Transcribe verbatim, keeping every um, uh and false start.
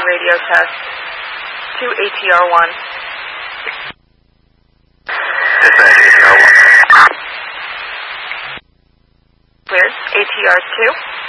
radio test. To A T R one. Dispatch A T R one. Cleared. A T R two.